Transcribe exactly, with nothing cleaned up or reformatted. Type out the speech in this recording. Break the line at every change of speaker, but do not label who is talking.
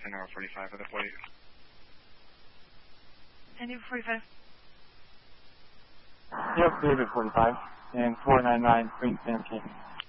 ten hour forty-five for the flight.
ten forty-five.
Yep, David forty-five. And four nine nine, Queen Sam King.